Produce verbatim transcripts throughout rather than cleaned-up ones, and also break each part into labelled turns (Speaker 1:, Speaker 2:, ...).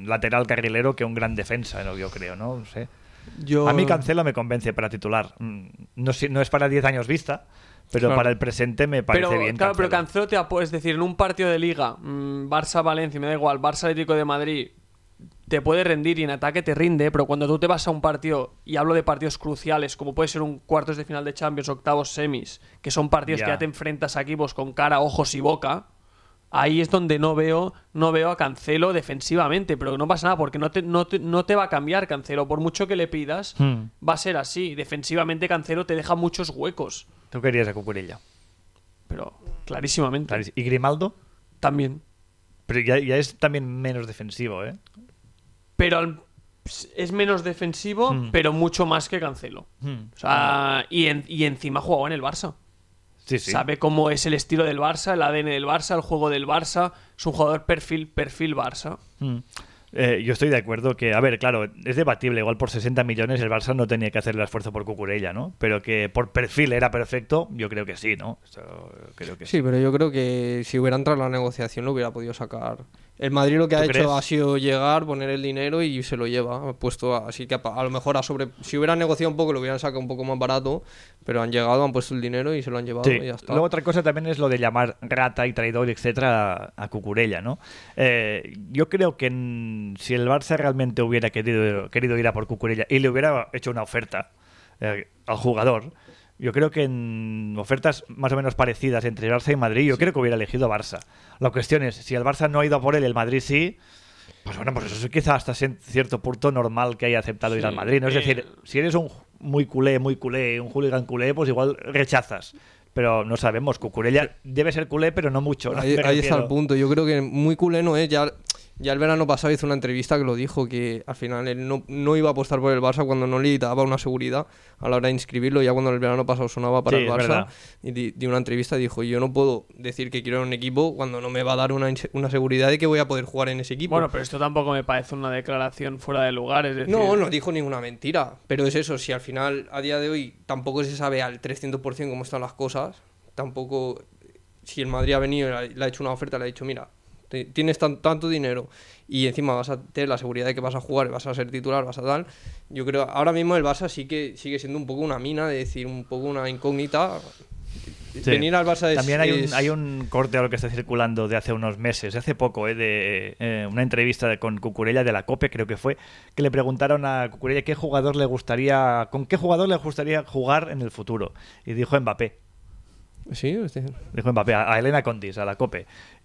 Speaker 1: lateral carrilero que un gran defensa, ¿no? Yo creo, ¿no? No sé.
Speaker 2: Yo...
Speaker 1: A mí Cancelo me convence para titular. No, no es para diez años vista, pero
Speaker 2: claro.
Speaker 1: para el presente me parece
Speaker 2: pero,
Speaker 1: bien.
Speaker 2: Claro,
Speaker 1: Cancelo.
Speaker 2: pero Cancelo te apu- es decir, en un partido de Liga, mmm, Barça-Valencia, me da igual, Barça-Atlético de Madrid, te puede rendir y en ataque te rinde, pero cuando tú te vas a un partido, y hablo de partidos cruciales, como puede ser un cuartos de final de Champions, octavos, semis, que son partidos
Speaker 1: Ya.
Speaker 2: que ya te enfrentas a equipos con cara, ojos y boca, ahí es donde no veo no veo a Cancelo defensivamente, pero no pasa nada, porque no te, no te, no te va a cambiar Cancelo, por mucho que le pidas,
Speaker 1: Hmm.
Speaker 2: va a ser así. Defensivamente Cancelo te deja muchos huecos,
Speaker 1: Tú querías a Cucurella.
Speaker 2: pero clarísimamente.
Speaker 1: Clarísimo. ¿Y Grimaldo?
Speaker 2: También.
Speaker 1: Pero ya, ya es también menos defensivo, ¿eh?
Speaker 2: Pero al- es menos defensivo,
Speaker 1: Hmm.
Speaker 2: pero mucho más que Cancelo.
Speaker 1: Hmm.
Speaker 2: O sea, y, en- y encima jugaba en el Barça.
Speaker 1: Sí, sí.
Speaker 2: Sabe cómo es el estilo del Barça, el A D N del Barça, el juego del Barça. Es un jugador perfil, perfil Barça.
Speaker 1: Mm. Eh, yo estoy de acuerdo que, a ver, claro, es debatible. Igual por sesenta millones el Barça no tenía que hacer el esfuerzo por Cucurella, ¿no? Pero que por perfil era perfecto, yo creo que sí, ¿no? Eso creo que sí.
Speaker 3: Sí, pero yo creo que si hubiera entrado en la negociación lo hubiera podido sacar. El Madrid lo que ha
Speaker 1: ¿Tú
Speaker 3: hecho
Speaker 1: crees?
Speaker 3: ha sido llegar, poner el dinero y se lo lleva. Ha puesto a- así que a, a lo mejor a sobre, si hubieran negociado un poco lo hubieran sacado un poco más barato, pero han llegado, han puesto el dinero y se lo han llevado
Speaker 1: Sí.
Speaker 3: y ya está.
Speaker 1: Luego otra cosa también es lo de llamar rata y traidor, etcétera, a, a Cucurella, ¿no? Eh, yo creo que en- si el Barça realmente hubiera querido, querido ir a por Cucurella y le hubiera hecho una oferta eh, al jugador, yo creo que en ofertas más o menos parecidas entre Barça y Madrid, yo creo que hubiera elegido Barça. La cuestión es, si el Barça no ha ido a por él y el Madrid sí, pues bueno, pues eso es quizá hasta cien- cierto punto normal que haya aceptado ir
Speaker 2: Sí,
Speaker 1: al Madrid, ¿no? Es
Speaker 2: eh,
Speaker 1: decir, si eres un muy culé, muy culé, un hooligan culé, pues igual rechazas. Pero no sabemos, Cucurella debe ser culé, pero no mucho, ¿no?
Speaker 3: Ahí,
Speaker 1: Me
Speaker 3: ahí está
Speaker 1: refiero.
Speaker 3: el punto. Yo creo que muy culé no es. Ya, ya el verano pasado hizo una entrevista que lo dijo, que al final él no, no iba a apostar por el Barça cuando no le daba una seguridad a la hora de inscribirlo. Ya cuando el verano pasado sonaba para
Speaker 1: Sí,
Speaker 3: el
Speaker 1: es
Speaker 3: Barça,
Speaker 1: verdad.
Speaker 3: y di, di una entrevista y dijo: yo no puedo decir que quiero un equipo cuando no me va a dar una, inse- una seguridad de que voy a poder jugar en ese equipo.
Speaker 2: Bueno, pero esto tampoco me parece una declaración fuera de lugar. Es decir,
Speaker 3: No, no dijo ninguna mentira. Pero es eso, si al final, a día de hoy, tampoco se sabe al trescientos por ciento cómo están las cosas, tampoco, si el Madrid ha venido y le ha- le ha hecho una oferta, le ha dicho: mira, te- tienes tan- tanto dinero y encima vas a tener la seguridad de que vas a jugar, vas a ser titular, vas a tal. Yo creo, ahora mismo el Barça sí que sigue siendo un poco una mina, de decir, un poco una incógnita.
Speaker 1: Sí.
Speaker 3: Venir al Barça es...
Speaker 1: También hay un,
Speaker 3: es-
Speaker 1: hay un corte ahora que está circulando de hace unos meses, de hace poco, ¿eh? de eh, una entrevista de- con Cucurella de la COPE, creo que fue, que le preguntaron a Cucurella qué jugador le gustaría, con qué jugador le gustaría jugar en el futuro. Y dijo Mbappé.
Speaker 3: Sí, este-
Speaker 1: Dijo Mbappé, a a Elena Condis, a la COPE,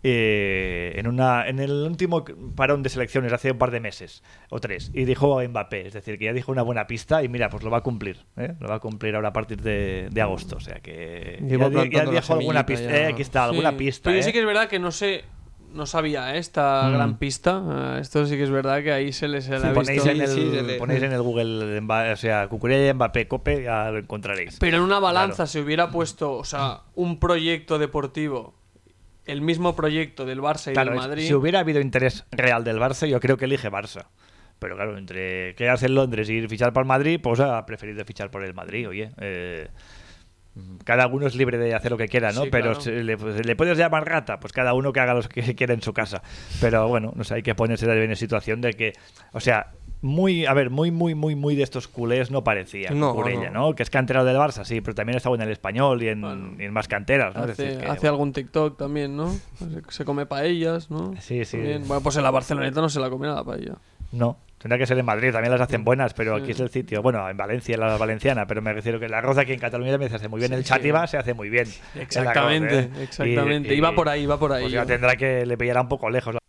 Speaker 1: eh, en, una, en el último parón de selecciones hace un par de meses o tres, y dijo a Mbappé, es decir, que ya dijo una buena pista y mira, pues lo va a cumplir, ¿eh? Lo va a cumplir ahora a partir de, de agosto, o sea que
Speaker 3: Lleva
Speaker 1: ya, di- ya
Speaker 3: plantando la
Speaker 1: dijo alguna
Speaker 3: semillita
Speaker 1: pista,
Speaker 3: ya.
Speaker 1: eh, aquí está, alguna
Speaker 2: Sí.
Speaker 1: pista.
Speaker 2: Pero
Speaker 1: ¿eh?
Speaker 2: sí que es verdad que no sé, no sabía ¿eh? esta
Speaker 1: Mm.
Speaker 2: gran pista. Eh, esto sí que es verdad que ahí se les se le
Speaker 1: Si
Speaker 2: ha
Speaker 1: ponéis,
Speaker 2: visto.
Speaker 1: en el,
Speaker 3: Sí, sí, se le-
Speaker 1: ponéis en el Google, Mba- o sea, Cucurella y Mbappé COPE, ya lo encontraréis.
Speaker 2: Pero en una balanza
Speaker 1: Claro.
Speaker 2: se hubiera puesto, o sea, un proyecto deportivo, el mismo proyecto del Barça y
Speaker 1: Claro,
Speaker 2: del
Speaker 1: es-
Speaker 2: Madrid.
Speaker 1: si hubiera habido interés real del Barça, yo creo que elige Barça. Pero claro, entre quedarse en Londres y fichar por el Madrid, pues ha preferido fichar por el Madrid, oye. eh, cada uno es libre de hacer lo que quiera, ¿no?
Speaker 2: Sí,
Speaker 1: Pero
Speaker 2: claro.
Speaker 1: se le, pues, ¿le puedes llamar rata? Pues cada uno que haga lo que quiera en su casa. Pero bueno, no sé, hay que ponerse también en situación de que, o sea, muy, a ver, muy, muy, muy, muy de estos culés no parecía
Speaker 3: No,
Speaker 1: Cucurella,
Speaker 3: no.
Speaker 1: ¿no? Que es cantero del Barça, sí, pero también estaba en el Español y en,
Speaker 2: Bueno.
Speaker 1: y en más canteras, ¿no? Es
Speaker 2: Hace,
Speaker 1: decir, que,
Speaker 2: hace
Speaker 1: bueno.
Speaker 2: algún TikTok también, ¿no? Se, se come paellas, ¿no?
Speaker 1: Sí, sí.
Speaker 2: También. Bueno, pues en la Barceloneta no se la comiera la paella.
Speaker 1: No, tendrá que ser en Madrid, también las hacen buenas, pero aquí
Speaker 2: Sí.
Speaker 1: es el sitio. Bueno, en Valencia, la valenciana, pero me refiero que el arroz aquí en Cataluña también se hace muy bien.
Speaker 2: Sí,
Speaker 1: el
Speaker 2: sí.
Speaker 1: chátiva se hace muy bien. el arroz,
Speaker 2: Exactamente,
Speaker 1: ¿eh?
Speaker 2: exactamente.
Speaker 1: Y- y-
Speaker 2: Iba por ahí, iba por ahí.
Speaker 1: Pues ya
Speaker 2: yo.
Speaker 1: tendrá que le pillará un poco lejos